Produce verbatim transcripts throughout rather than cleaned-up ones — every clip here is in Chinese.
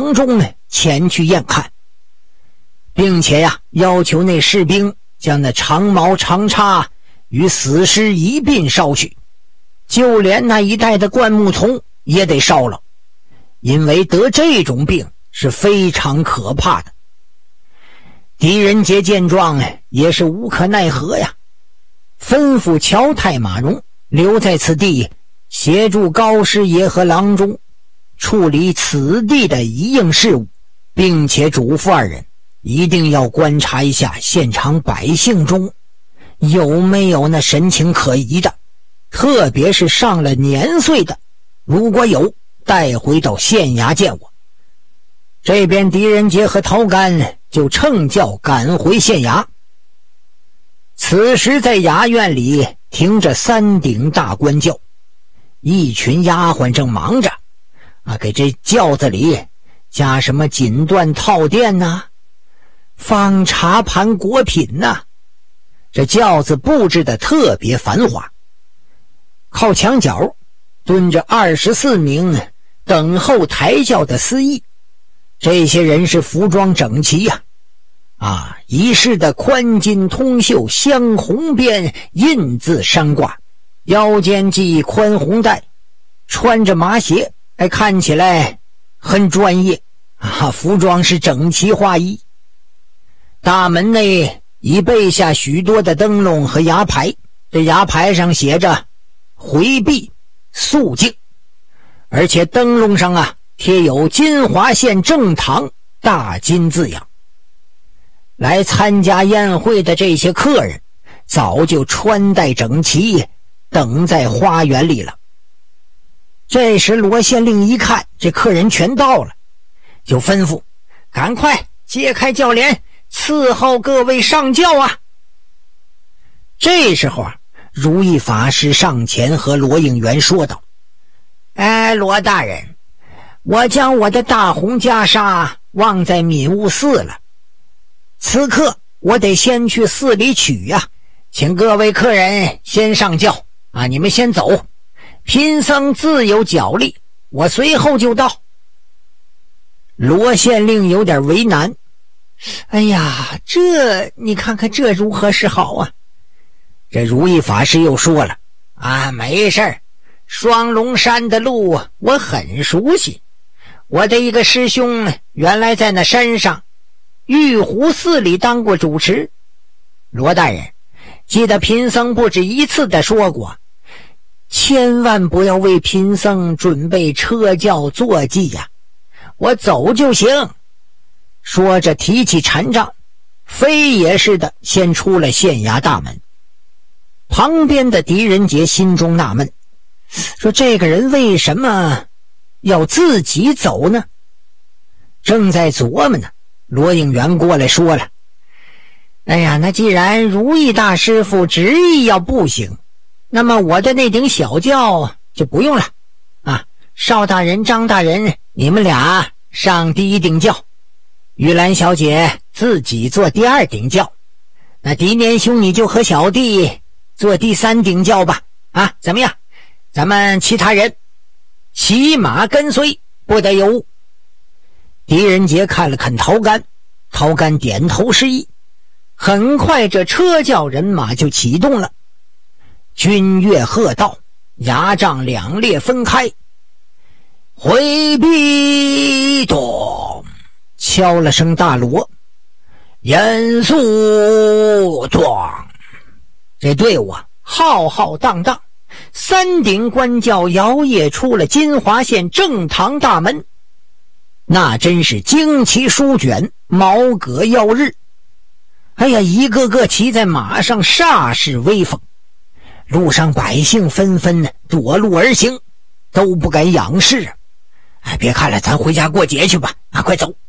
郎中呢前去验看，并且呀要求那士兵将那长矛长叉与死尸一并烧去，就连那一带的灌木丛也得烧了，因为得这种病是非常可怕的。狄仁杰见状也是无可奈何呀，吩咐乔太马荣留在此地，协助高师爷和郎中处理此地的一应事务，并且嘱咐二人一定要观察一下现场百姓中有没有那神情可疑的，特别是上了年岁的，如果有，带回到县衙见我。这边狄仁杰和陶干就乘轿赶回县衙。此时在衙院里停着三顶大官轿，一群丫鬟正忙着啊，给这轿子里加什么锦缎套垫呐、啊，放茶盘果品呐、啊。这轿子布置的特别繁华，靠墙角蹲着二十四名等候抬轿的司役，这些人是服装整齐呀、啊，啊，一式的宽襟通袖，镶红边，印字山挂，腰间系宽红带，穿着麻鞋，哎，看起来很专业啊，服装是整齐划一。大门内已备下许多的灯笼和牙牌，这牙牌上写着回避肃静，而且灯笼上啊贴有金华县正堂大金字样。来参加宴会的这些客人早就穿戴整齐，等在花园里了。这时罗县令一看这客人全到了，就吩咐赶快揭开轿帘，伺候各位上轿啊。这时候啊，如意法师上前和罗应元说道：哎，罗大人，我将我的大红袈裟忘在敏悟寺了，此刻我得先去寺里取呀、啊，请各位客人先上轿啊，你们先走，贫僧自有脚力，我随后就到。罗县令有点为难，哎呀，这你看看这如何是好啊？这如意法师又说了啊，没事儿，双龙山的路我很熟悉，我的一个师兄原来在那山上玉湖寺里当过主持。罗大人，记得贫僧不止一次的说过，千万不要为贫僧准备车轿坐骑呀、啊，我走就行。说着提起禅杖，飞也似的先出了县衙大门。旁边的狄仁杰心中纳闷，说这个人为什么要自己走呢？正在琢磨呢，罗应元过来说了，哎呀，那既然如意大师傅执意要步行，那么我的那顶小轿就不用了啊。邵大人、张大人，你们俩上第一顶轿，玉兰小姐自己坐第二顶轿，那狄年兄你就和小弟坐第三顶轿吧。啊，怎么样？咱们其他人骑马跟随，不得有误。狄仁杰看了看陶干，陶干点头示意。很快这车轿人马就启动了，军乐喝道，牙帐两列分开，回避咚，敲了声大锣，严肃咚，这队伍啊浩浩荡荡，三顶官轿摇曳出了金华县正堂大门，那真是旌旗书卷，毛戈耀日。哎呀，一个个骑在马上，煞是威风。路上百姓纷纷躲路而行，都不敢仰视。哎，别看了，咱回家过节去吧！啊，快走！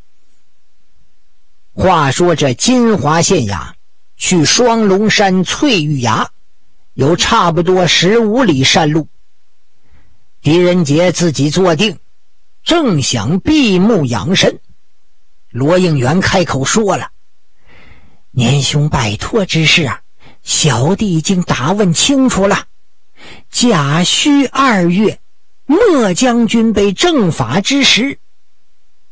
话说这金华县衙去双龙山翠玉崖有差不多十五里山路。狄仁杰自己坐定，正想闭目养神，罗应元开口说了：年兄拜托之事啊，小弟已经打问清楚了。甲戌二月，莫将军被正法之时，